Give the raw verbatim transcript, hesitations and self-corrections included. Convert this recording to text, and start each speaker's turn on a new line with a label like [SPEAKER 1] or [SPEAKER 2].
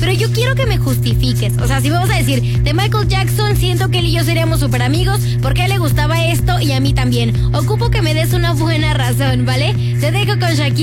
[SPEAKER 1] pero yo quiero que me justifiques. O sea, si vamos a decir, de Michael Jackson siento que él y yo seríamos súper amigos porque a él le gustaba esto y a mí también. Ocupo que me des una buena razón, ¿vale? Te dejo con Shakira.